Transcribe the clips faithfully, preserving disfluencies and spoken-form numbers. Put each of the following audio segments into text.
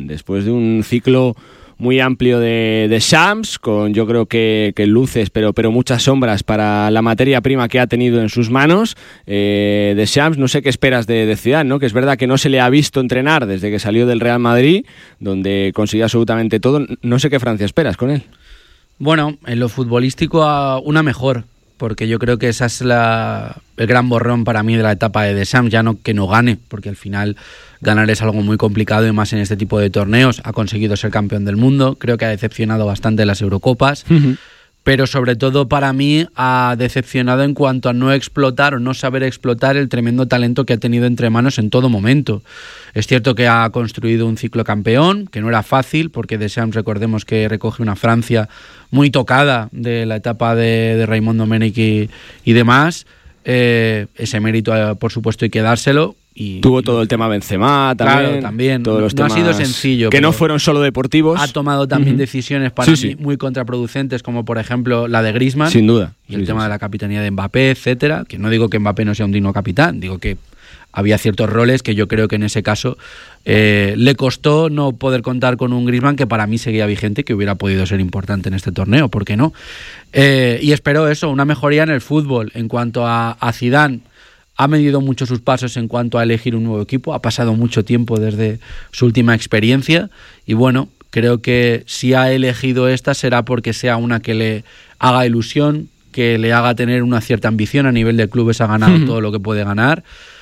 Zidane, después de un ciclo muy amplio de, de Shams, con yo creo que, que luces, pero, pero muchas sombras para la materia prima que ha tenido en sus manos. Eh, de Shams, no sé qué esperas de, de Zidane, ¿no? Que es verdad que no se le ha visto entrenar desde que salió del Real Madrid, donde consiguió absolutamente todo. No sé qué Francia esperas con él. Bueno, en lo futbolístico una mejor, porque yo creo que esa es la, el gran borrón para mí de la etapa de Deschamps, ya no que no gane, porque al final ganar es algo muy complicado y más en este tipo de torneos. Ha conseguido ser campeón del mundo, creo que ha decepcionado bastante en las Eurocopas, uh-huh. pero sobre todo para mí ha decepcionado en cuanto a no explotar o no saber explotar el tremendo talento que ha tenido entre manos en todo momento. Es cierto que ha construido un ciclo campeón, que no era fácil, porque Deschamps, recordemos que recoge una Francia muy tocada de la etapa de, de Raymond Domenech y, y demás. Eh, ese mérito, por supuesto, hay que dárselo. Y, Tuvo todo el tema Benzema también. Claro, también. Todos los no temas ha sido sencillo. Que no fueron solo deportivos. Ha tomado también uh-huh. decisiones para sí, mí sí. muy contraproducentes, como por ejemplo la de Griezmann. Sin duda. Y el sí, tema sí, de la capitanía de Mbappé, etcétera. Que no digo que Mbappé no sea un digno capitán, digo que había ciertos roles que yo creo que en ese caso eh, le costó no poder contar con un Griezmann que para mí seguía vigente, que hubiera podido ser importante en este torneo, ¿por qué no? Eh, y espero eso, una mejoría en el fútbol. En cuanto a, a Zidane, ha medido mucho sus pasos en cuanto a elegir un nuevo equipo, ha pasado mucho tiempo desde su última experiencia y bueno, creo que si ha elegido esta será porque sea una que le haga ilusión, que le haga tener una cierta ambición a nivel de clubes, ha ganado uh-huh. todo lo que puede ganar.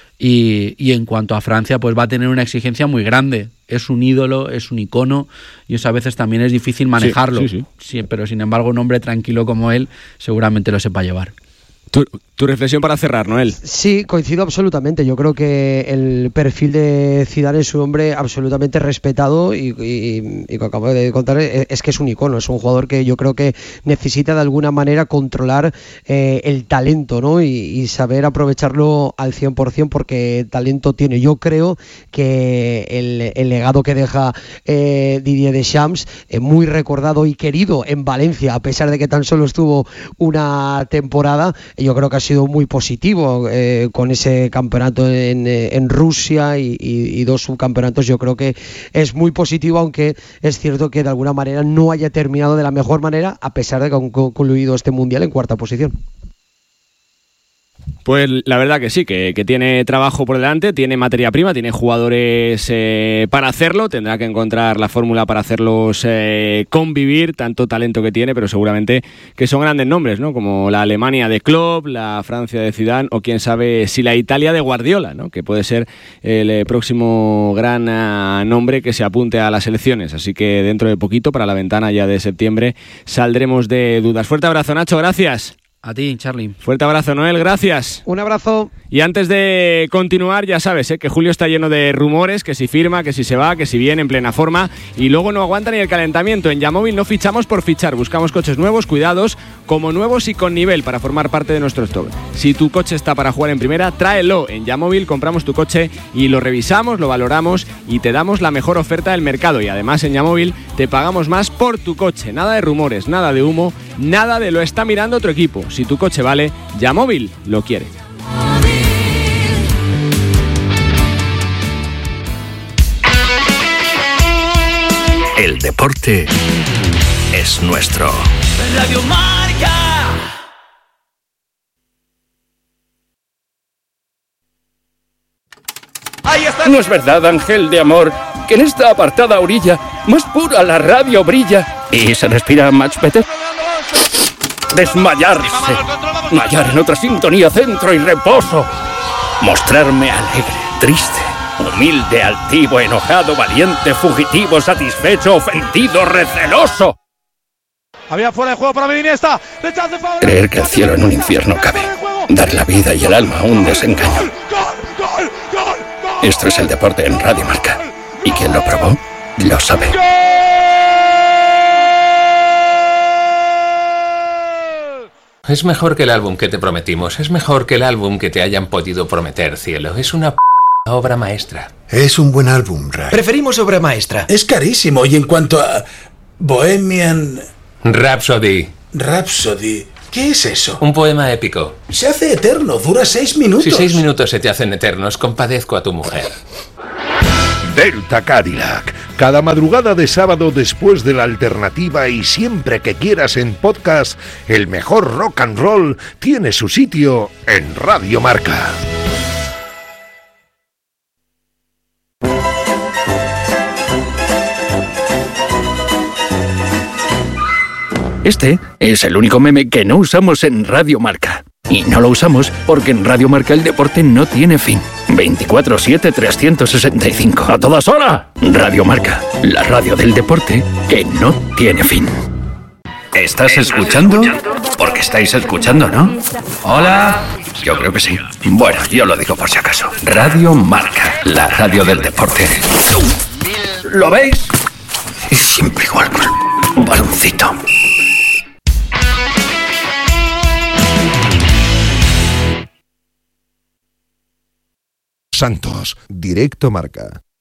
Y, y en cuanto a Francia, pues va a tener una exigencia muy grande. Es un ídolo, es un icono y eso a veces también es difícil manejarlo. Sí, sí, sí. Sí, pero sin embargo un hombre tranquilo como él seguramente lo sepa llevar. Tu, tu reflexión para cerrar, Noel. Sí, coincido absolutamente. Yo creo que el perfil de Zidane es un hombre absolutamente respetado y, y, y lo que acabo de contar es, es que es un icono, es un jugador que yo creo que necesita de alguna manera controlar eh, el talento, ¿no? Y, y saber aprovecharlo al cien por ciento porque talento tiene. Yo creo que el, el legado que deja eh, Didier Deschamps, eh, muy recordado y querido en Valencia, a pesar de que tan solo estuvo una temporada, yo creo que ha sido muy positivo eh, con ese campeonato en, en Rusia y, y, y dos subcampeonatos. Yo creo que es muy positivo, aunque es cierto que de alguna manera no haya terminado de la mejor manera, a pesar de que ha concluido este mundial en cuarta posición. Pues la verdad que sí, que, que tiene trabajo por delante, tiene materia prima, tiene jugadores eh, para hacerlo, tendrá que encontrar la fórmula para hacerlos eh, convivir, tanto talento que tiene, pero seguramente que son grandes nombres, ¿no? Como la Alemania de Klopp, la Francia de Zidane o quién sabe si la Italia de Guardiola, ¿no? Que puede ser el eh, próximo gran uh, nombre que se apunte a las elecciones, así que dentro de poquito, para la ventana ya de septiembre, saldremos de dudas. Fuerte abrazo, Nacho, gracias. A ti, Charlie. Fuerte abrazo, Noel, gracias. Un abrazo. Y antes de continuar, ya sabes, ¿eh? que Julio está lleno de rumores, que si firma, que si se va, que si viene en plena forma, y luego no aguanta ni el calentamiento. En Yamóvil no fichamos por fichar, buscamos coches nuevos, cuidados, como nuevos y con nivel para formar parte de nuestro stock. Si tu coche está para jugar en primera, tráelo. En Yamóvil compramos tu coche y lo revisamos, lo valoramos y te damos la mejor oferta del mercado. Y además en Yamóvil te pagamos más por tu coche. Nada de rumores, nada de humo, nada de lo está mirando otro equipo. Si tu coche vale, Yamóvil lo quiere. El deporte es nuestro. Radio Marca. Ahí está. No es verdad, ángel de amor, que en esta apartada orilla más pura la radio brilla y se respira much better. Desmayarse, mallar en otra sintonía, centro y reposo, mostrarme alegre, triste, humilde, altivo, enojado, valiente, fugitivo, satisfecho, ofendido, receloso. Había fuera de juego para Iniesta. Creer que el cielo en un infierno cabe, dar la vida y el alma a un desengaño. Esto es el deporte en Radio Marca, y quien lo probó, lo sabe. Es mejor que el álbum que te prometimos, es mejor que el álbum que te hayan podido prometer, cielo. Es una p*** obra maestra. Es un buen álbum, Ray. Preferimos obra maestra. Es carísimo, y en cuanto a Bohemian Rhapsody. Rhapsody, ¿qué es eso? Un poema épico. Se hace eterno, dura seis minutos. Si seis minutos se te hacen eternos, compadezco a tu mujer. Delta Cadillac. Cada madrugada de sábado después de la alternativa y siempre que quieras en podcast, el mejor rock and roll tiene su sitio en Radio Marca. Este es el único meme que no usamos en Radio Marca. Y no lo usamos porque en Radio Marca el deporte no tiene fin. veinticuatro siete trescientos sesenta y cinco. ¡A todas horas! Radio Marca, la radio del deporte que no tiene fin. ¿Estás escuchando? Porque estáis escuchando, ¿no? Hola. Yo creo que sí. Bueno, yo lo digo por si acaso. Radio Marca, la radio del deporte. ¿Lo veis? Es siempre igual con un baloncito. Santos, Directo Marca.